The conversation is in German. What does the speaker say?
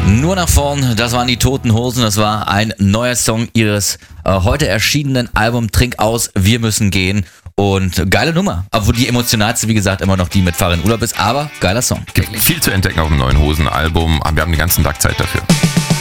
Nur nach vorn, das waren die Toten Hosen, das war ein neuer Song ihres heute erschienenen Album Trink aus, wir müssen gehen. Und geile Nummer, obwohl die emotionalste, wie gesagt, immer noch die mit Farin Urlaub ist, aber geiler Song. Gibt viel zu entdecken auf dem neuen Hosen-Album, wir haben den ganzen Tag Zeit dafür.